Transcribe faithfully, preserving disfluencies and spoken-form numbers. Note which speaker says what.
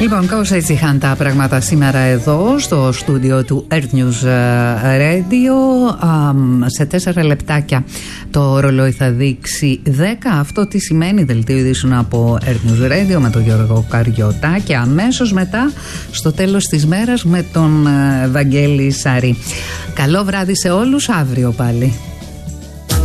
Speaker 1: Λοιπόν, κάπως έτσι είχαν τα πράγματα σήμερα εδώ στο στούντιο του Earth News Radio. Σε τέσσερα λεπτάκια το ρολόι θα δείξει δέκα. Αυτό τι σημαίνει? Δελτίο ειδήσεων από Earth News Radio με τον Γιώργο Καριωτά και αμέσως μετά στο τέλος της μέρας με τον Βαγγέλη Σαρή. Καλό βράδυ σε όλους, αύριο πάλι.